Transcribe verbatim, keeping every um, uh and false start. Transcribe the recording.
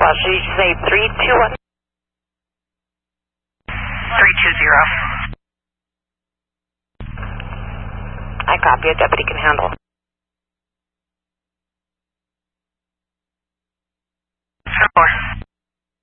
Well, should you say three two one? three two zero. I copy. A deputy can handle.